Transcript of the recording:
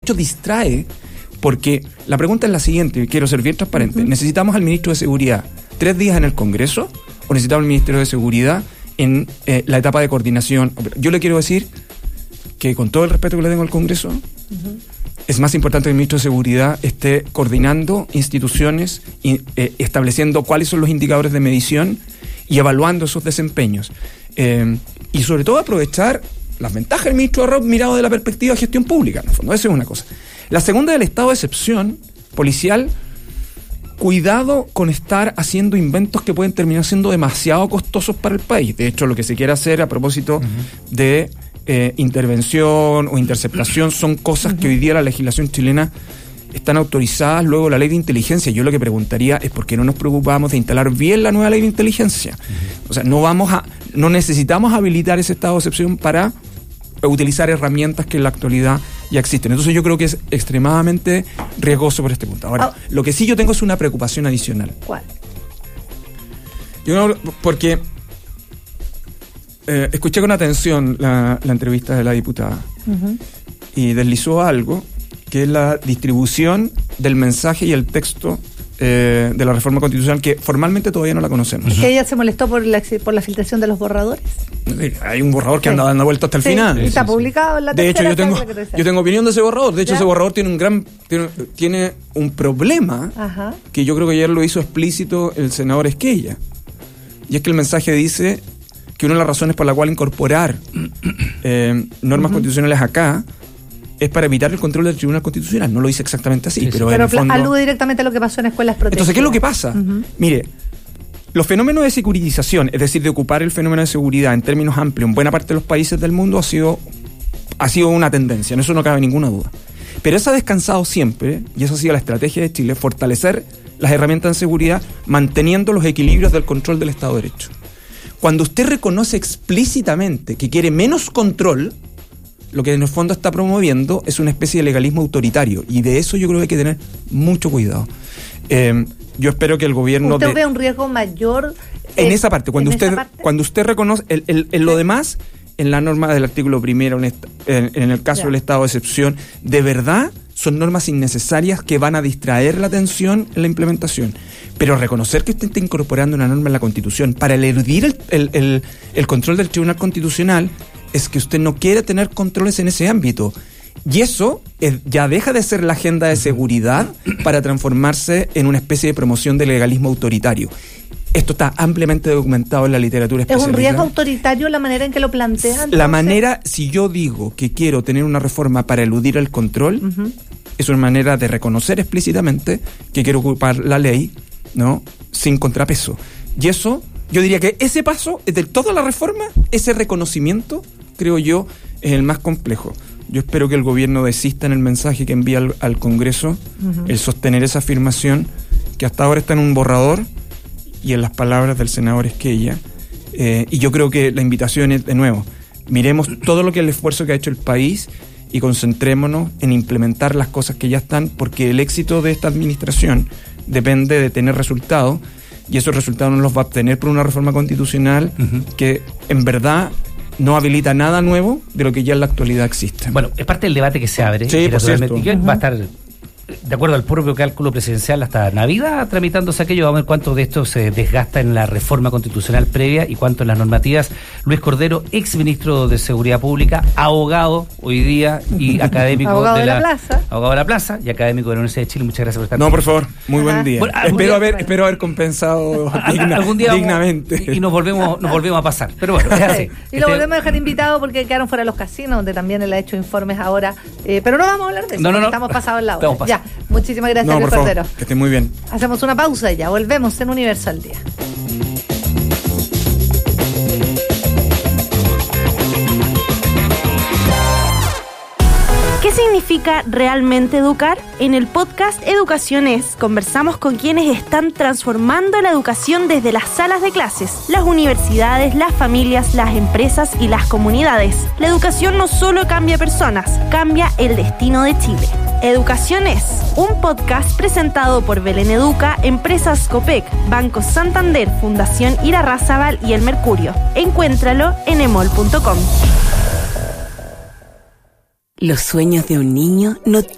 hecho distrae, porque la pregunta es la siguiente, y quiero ser bien transparente. ¿Necesitamos al ministro de Seguridad 3 días en el Congreso o necesitamos al Ministerio de Seguridad en la etapa de coordinación? Yo le quiero decir que, con todo el respeto que le tengo al Congreso, es más importante que el ministro de Seguridad esté coordinando instituciones, estableciendo cuáles son los indicadores de medición y evaluando esos desempeños. Y sobre todo aprovechar las ventajas del ministro Arrau mirado de la perspectiva de gestión pública, en el fondo. Eso es una cosa. La segunda, del estado de excepción policial. Cuidado con estar haciendo inventos que pueden terminar siendo demasiado costosos para el país. De hecho, lo que se quiere hacer a propósito de intervención o interceptación son cosas que hoy día la legislación chilena están autorizadas luego de la ley de inteligencia. Yo lo que preguntaría es por qué no nos preocupamos de instalar bien la nueva ley de inteligencia. O sea, no necesitamos habilitar ese estado de excepción para utilizar herramientas que en la actualidad ya existen. Entonces yo creo que es extremadamente riesgoso por este punto. Ahora, lo que sí yo tengo es una preocupación adicional. ¿Cuál? Porque escuché con atención la entrevista de la diputada y deslizó algo que es la distribución del mensaje y el texto de la reforma constitucional, que formalmente todavía no la conocemos. ¿Es que ella se molestó por la filtración de los borradores? Hay un borrador que anda dando vuelta hasta el final. Y está publicado en la tercera. De hecho, yo tengo opinión de ese borrador. De hecho, ese borrador tiene un problema que yo creo que ayer lo hizo explícito el senador Esquella. Y es que el mensaje dice que una de las razones por la cual incorporar normas constitucionales acá es para evitar el control del Tribunal Constitucional. No lo dice exactamente así, pero en el fondo alude directamente a lo que pasó en escuelas protegidas. Entonces, ¿qué es lo que pasa? Mire, los fenómenos de securitización, es decir, de ocupar el fenómeno de seguridad en términos amplios en buena parte de los países del mundo, ha sido una tendencia, en eso no cabe ninguna duda. Pero eso ha descansado siempre, y eso ha sido la estrategia de Chile, fortalecer las herramientas de seguridad manteniendo los equilibrios del control del Estado de Derecho. Cuando usted reconoce explícitamente que quiere menos control, lo que en el fondo está promoviendo es una especie de legalismo autoritario, y de eso yo creo que hay que tener mucho cuidado. Yo espero que el gobierno... ¿Usted ve un riesgo mayor? En esa parte, cuando usted reconoce... En lo demás, en la norma del artículo primero, en el caso del estado de excepción, de verdad son normas innecesarias que van a distraer la atención en la implementación. Pero reconocer que usted está incorporando una norma en la Constitución para eludir el control del Tribunal Constitucional es que usted no quiere tener controles en ese ámbito. Y eso ya deja de ser la agenda de seguridad para transformarse en una especie de promoción del legalismo autoritario. Esto está ampliamente documentado en la literatura especializada. ¿Es un riesgo autoritario la manera en que lo plantean? La manera, si yo digo que quiero tener una reforma para eludir el control, es una manera de reconocer explícitamente que quiero ocupar la ley, ¿no?, sin contrapeso. Y eso, yo diría que ese paso de toda la reforma, ese reconocimiento, creo yo, es el más complejo. Yo espero que el gobierno desista en el mensaje que envía al Congreso, el sostener esa afirmación que hasta ahora está en un borrador y en las palabras del senador Esquella. Y yo creo que la invitación es, de nuevo, miremos todo lo que es el esfuerzo que ha hecho el país y concentrémonos en implementar las cosas que ya están, porque el éxito de esta administración depende de tener resultados, y esos resultados no los va a obtener por una reforma constitucional que en verdad no habilita nada nuevo de lo que ya en la actualidad existe. Bueno, es parte del debate que se abre. Sí, por cierto. Y que va a estar, de acuerdo al propio cálculo presidencial, hasta Navidad tramitándose aquello. Vamos a ver cuánto de esto se desgasta en la reforma constitucional previa y cuánto en las normativas. Luis Cordero, ex ministro de Seguridad Pública, abogado hoy día y académico abogado de la Plaza. Abogado de la Plaza y académico de la Universidad de Chile. Muchas gracias por estar aquí. No, por favor, muy buen día. Bueno, espero haber compensado algún día dignamente. Y nos volvemos a pasar. Pero bueno, es así. Y lo volvemos a dejar invitado porque quedaron fuera los casinos, donde también él ha hecho informes ahora. Pero no vamos a hablar de eso, no. Estamos pasados en la hora. Ya, muchísimas gracias, Luis Cordero. Que esté muy bien. Hacemos una pausa y ya volvemos en Universo al Día. ¿Qué significa realmente educar? En el podcast Educación Es, conversamos con quienes están transformando la educación desde las salas de clases, las universidades, las familias, las empresas y las comunidades. La educación no solo cambia personas, cambia el destino de Chile. Educación Es, un podcast presentado por Belén Educa, Empresas Copec, Banco Santander, Fundación Irarrázaval y El Mercurio. Encuéntralo en emol.com. Los sueños de un niño no